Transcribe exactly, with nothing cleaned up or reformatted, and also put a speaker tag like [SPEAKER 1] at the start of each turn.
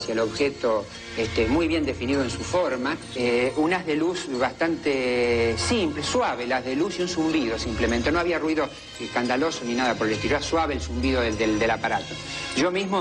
[SPEAKER 1] El objeto este, muy bien definido en su forma, eh, un haz de luz bastante simple, suave, el haz de luz y un zumbido simplemente, no había ruido escandaloso ni nada por el estilo, era suave el zumbido del, del, del aparato. Yo mismo